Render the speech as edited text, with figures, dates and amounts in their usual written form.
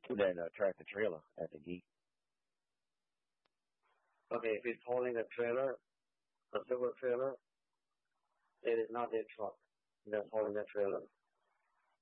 to that tractor trailer at the gate. Okay, if it's hauling a trailer, a silver trailer, it is not their truck that's hauling that trailer.